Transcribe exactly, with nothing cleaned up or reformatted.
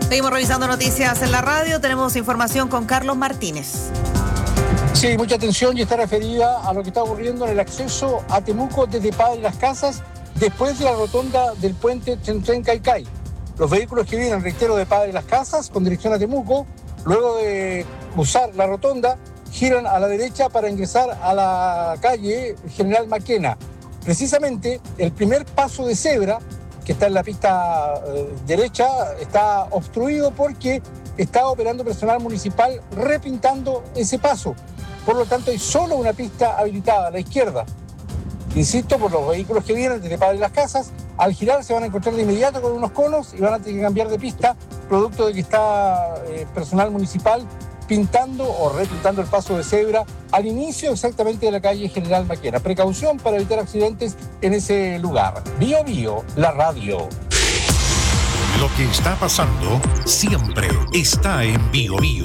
Seguimos revisando noticias en la radio. Tenemos información con Carlos Martínez. Sí, mucha atención y está referida a lo que está ocurriendo en el acceso a Temuco desde Padre Las Casas, después de la rotonda del puente Tren-Tren-Caicay. Los vehículos que vienen, reitero, de Padre Las Casas con dirección a Temuco, luego de cruzar la rotonda, giran a la derecha para ingresar a la calle General Maquena. Precisamente el primer paso de cebra, que está en la pista eh, derecha, está obstruido porque está operando personal municipal repintando ese paso. Por lo tanto, hay solo una pista habilitada a la izquierda. Insisto, por los vehículos que vienen desde Padre Las Casas, al girar se van a encontrar de inmediato con unos conos y van a tener que cambiar de pista, producto de que está eh, personal municipal pintando o repintando el paso de cebra al inicio exactamente de la calle General Maquena. Precaución para evitar accidentes en ese lugar. Bio Bio, la radio. Lo que está pasando siempre está en Bio Bio.